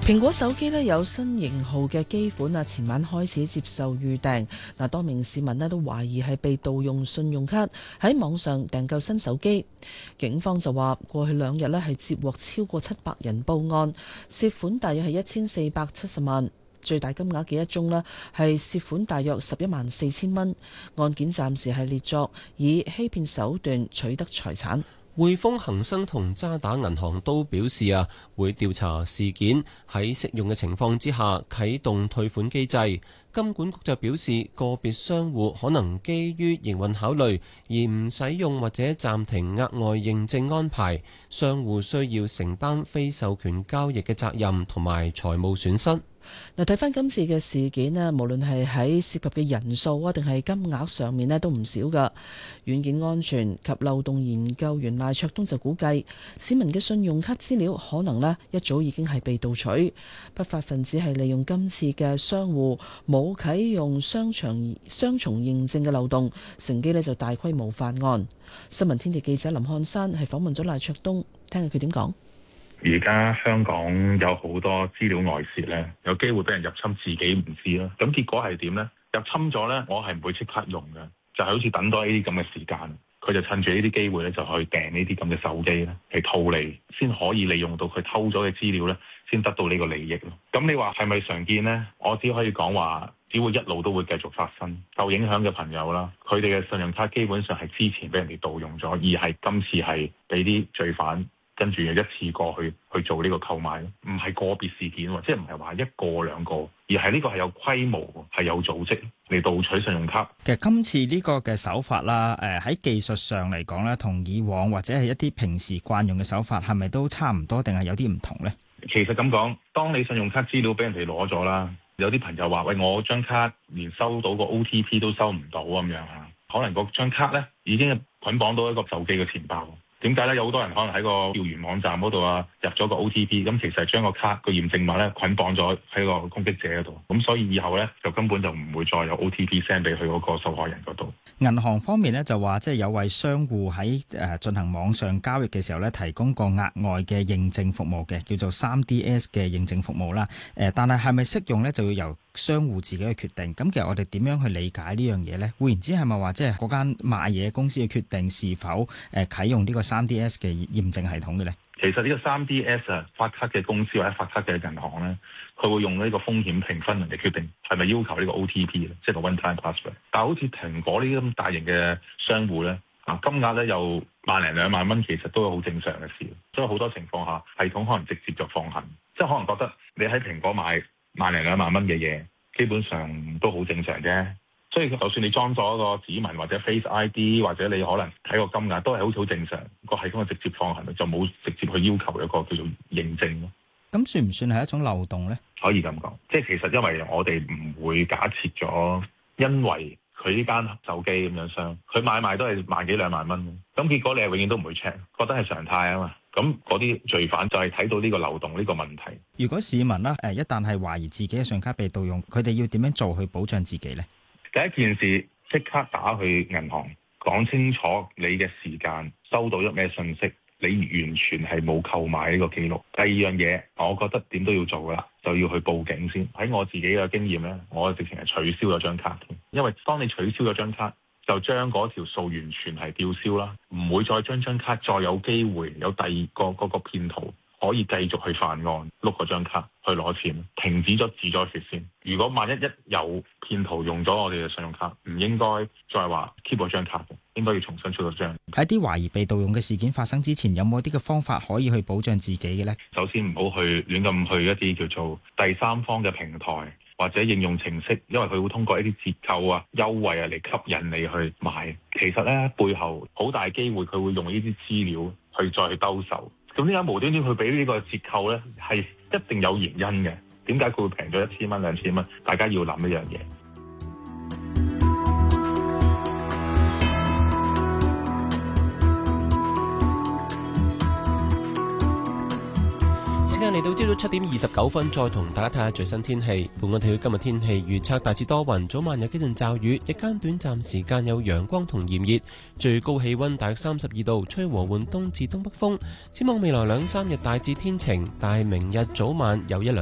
蘋果手機咧有新型號嘅機款啊，前晚開始接受預訂。嗱，多名市民咧都懷疑係被盜用信用卡喺網上訂購新手機。警方就話，過去2日咧係接獲超過700人報案，涉款大約係1470萬，最大金額嘅一宗呢係涉款大約114000蚊。案件暫時係列作以欺騙手段取得財產。 匯豐、恒生同渣打銀行都表示會調查事件，喺適用嘅情況之下啟動退款機制。金管局就表示，個別商戶可能基於營運考慮而唔使用或者暫停額外認證安排，商戶需要承擔非授權交易嘅責任同埋財務損失。 嗱，睇翻今次嘅事件咧，無論係喺涉及嘅人數啊，定係金額上面咧，都唔少噶。軟件安全及漏洞研究員賴卓東就估計，市民嘅信用卡資料可能咧一早已經係被盜取，不法分子係利用今次嘅商戶冇啟用雙重認證嘅漏洞，乘機咧就大規模犯案。新聞天地記者林漢山係訪問咗賴卓東，聽下佢點講。 而家香港有好多資料外泄咧，有機會俾人入侵，自己唔知啦。咁結果係點呢？入侵咗呢，我係唔會即刻用嘅，就係好似等多呢啲咁嘅時間，佢就趁住呢啲機會咧，就去訂呢啲咁嘅手機咧，嚟套利，先可以利用到佢偷咗嘅資料咧，先得到呢個利益咯。咁你話係咪常見呢？我只可以講話，只會一路都會繼續發生。受影響嘅朋友啦，佢哋嘅信用卡基本上係之前俾人哋盜用咗，而係今次係俾啲罪犯跟住一次過去做呢個購買，唔係個別事件，即係唔係話一個兩個，而係呢個係有規模、係有組織嚟盜取信用卡。 其實今次呢個嘅手法啦，喺技術上嚟講咧，同以往或者係一啲平時慣用嘅手法係咪都差唔多，定係有啲唔同呢？ 其實咁講，當你信用卡資料俾人哋攞咗啦，有啲朋友話：喂，我張卡連收到個 OTP 都收唔到咁樣啊，可能嗰張卡咧已經捆綁到一個手機嘅錢包。點解咧？有好多人可能喺個調研網站嗰度入咗個 OTP，咁其實係將個卡個驗證碼咧捆綁咗喺個攻擊者嗰度，咁所以以後咧就根本就唔會再有 OTP send 俾佢嗰個受害人嗰度。 銀行方面咧就話，即係有為商戶喺進行網上交易嘅時候咧，提供個額外嘅認證服務嘅，叫做 3DS 嘅認證服務啦。但係咪適用咧，就要由商戶自己去決定。咁其實我哋點樣去理解呢樣嘢咧？換言之，係咪話即係嗰間賣嘢公司嘅決定是否啟用呢個 3DS 嘅驗證系統嘅咧？ 其實呢個 3DS 發卡嘅公司或者發卡嘅銀行咧，佢會用呢個風險評分嚟決定係咪要求呢個 OTP 即係個 one time password。但係好似蘋果呢啲咁大型嘅商戶咧，金額咧有萬零2萬蚊，其實都係好正常嘅事。所以好多情況下，系統可能直接就放行，即係可能覺得你喺蘋果買萬零2萬蚊嘅嘢，基本上都好正常啫。所以就算你裝咗個指紋或者 Face ID， 或者你可能睇個金額都係好似好正常，個系統係直接放行，就冇直接去要求一個叫做認證咯。 咁算唔算係一種漏洞呢？ 可以咁講，即係其實因為我哋唔會假設咗，因為佢呢間手機咁樣商，佢買賣都係萬幾2萬蚊，咁結果你係永遠都唔會 check，覺得係常態啊嘛。咁嗰啲罪犯就係睇到呢個漏洞呢個問題。如果市民啦一旦係懷疑自己嘅信用卡被盜用，佢哋要點樣做去保障自己呢？ 第一件事，即刻打去銀行講清楚你嘅時間收到咗咩信息，你完全係冇購買呢個記錄。第二樣嘢，我覺得點都要做㗎啦，就要去報警先。喺我自己嘅經驗呢，我直情係取消咗張卡，因為當你取消咗張卡，就將嗰條數完全係吊銷啦，唔會再將張卡再有機會有第二個嗰個騙徒可以繼續去犯案，碌嗰張卡去攞錢，停止咗止咗血先。如果萬一有騙徒用咗我哋嘅信用卡，唔應該再話 keep 嗰張卡嘅，應該要重新出咗張。 喺啲懷疑被盜用嘅事件發生之前，有冇啲嘅方法可以去保障自己嘅呢？ 首先唔好去亂咁去一啲叫做第三方嘅平台或者應用程式，因為佢會通過一啲折扣啊、優惠啊嚟吸引你去買。其實呢，背後好大機會佢會用呢啲資料去再去兜售。咁點解無端端佢俾呢個折扣呢？係一定有原因嘅。點解佢會平咗1000蚊、2000蚊？大家要諗一樣嘢。 時間嚟到朝早7點29分，再同大家睇下最新天氣。本港地區今日天氣預測大致多雲，早晚有幾陣驟雨，日間短暫時間有陽光同炎熱，最高氣溫大約32度，吹和緩東至東北風。展望未來2-3日大致天晴，但係明日早晚有一兩